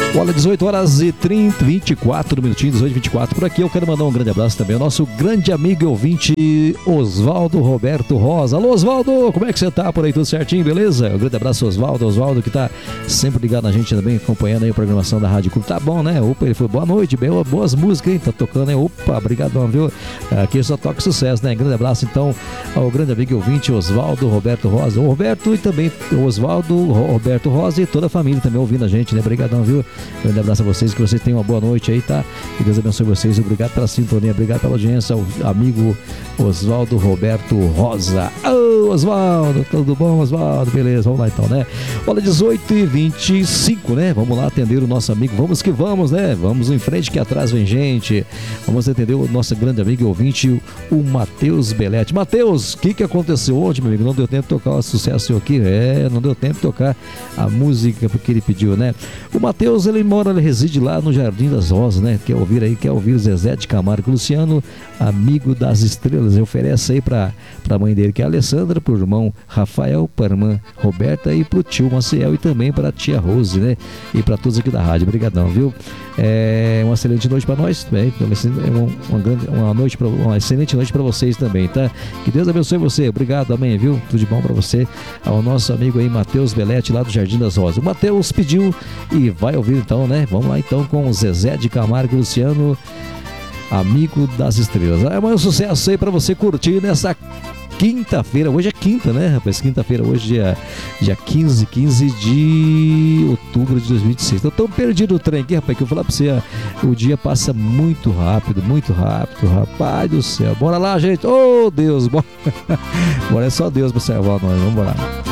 Olha, 18 horas e 24 minutinhos, 18 e 24 por aqui. Eu quero mandar um grande abraço também ao nosso grande amigo e ouvinte Oswaldo Roberto Rosa. Alô, Oswaldo, como é que você tá por aí? Tudo certinho, beleza? Um grande abraço, Oswaldo que tá sempre ligado na gente também, acompanhando aí a programação da Rádio Clube. Tá bom, né? Opa, ele foi boa noite, bem, boas músicas, hein? Tá tocando, hein? Opa, obrigadão, viu? Aqui só toca sucesso, né? Grande abraço, então, ao grande amigo e ouvinte Oswaldo Roberto Rosa. O Roberto e também o Oswaldo Roberto Rosa e toda a família também ouvindo a gente, né? Obrigadão, viu? Grande abraço a vocês, que vocês tenham uma boa noite aí, tá? Que Deus abençoe vocês, obrigado pela sintonia, obrigado pela audiência, ao amigo Oswaldo Roberto Rosa. Ô, Oswaldo, tudo bom, Oswaldo? Beleza, vamos lá então, né? Olha, 18 e 25, né? Vamos lá atender o nosso amigo, vamos que vamos, né? Vamos em frente que atrás vem gente. Vamos atender o nosso grande amigo e ouvinte, o Matheus Belletti. Matheus, o que aconteceu ontem, meu amigo? Não deu tempo de tocar o sucesso aqui, não deu tempo de tocar a música porque ele pediu, né? O Matheus, ele reside lá no Jardim das Rosas, né? Quer ouvir Zezé de Camargo Luciano, amigo das estrelas. Ele oferece aí pra mãe dele, que é a Alessandra, pro irmão Rafael, pra irmã Roberta e pro tio Maciel e também pra tia Rose, né? E pra todos aqui da rádio. Obrigadão, viu? Uma excelente noite pra nós, né? Uma excelente noite pra vocês também, tá? Que Deus abençoe você. Obrigado, amém, viu? Tudo de bom pra você. Ao nosso amigo aí, Matheus Belletti, lá do Jardim das Rosas. O Matheus pediu e vai ouvir então, né? Vamos lá então com o Zezé de Camargo Luciano, amigo das estrelas. É um sucesso aí pra você curtir nessa quinta-feira. Hoje é quinta, né, rapaz? Quinta-feira, hoje dia 15 de outubro de 2026. Tô tão perdido o trem aqui, rapaz, que eu vou falar pra você, o dia passa muito rápido, rapaz do céu. Bora lá, gente. Oh, Deus, bora. Bora, é só Deus pra salvar nós. Vamos embora.